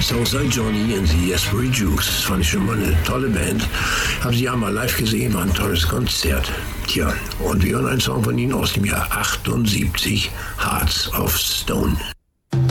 Soulside Johnny und die Asbury Jukes. Fand ich schon mal eine tolle Band. Habe sie ja mal live gesehen, war ein tolles Konzert. Tja, und wir hören einen Song von ihnen aus dem Jahr 78, Hearts of Stone.